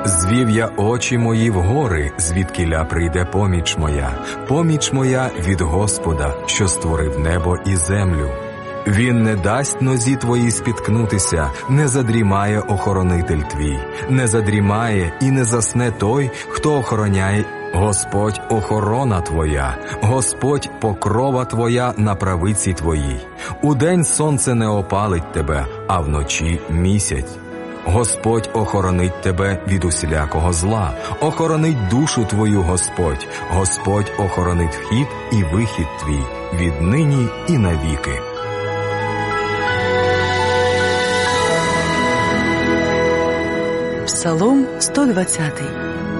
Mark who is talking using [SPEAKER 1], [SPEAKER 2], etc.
[SPEAKER 1] Звів я очі мої в гори, звідкіля прийде поміч моя. Поміч моя від Господа, що створив небо і землю. Він не дасть нозі твоїй спіткнутися, не задрімає охоронитель твій, не задрімає і не засне той, хто охороняє. Господь – охорона твоя, Господь – покрова твоя на правиці твоїй. Удень сонце не опалить тебе, а вночі місяць. Господь охоронить тебе від усілякого зла, охоронить душу твою Господь, Господь охоронить вхід і вихід твій, віднині і навіки.
[SPEAKER 2] Псалом 120.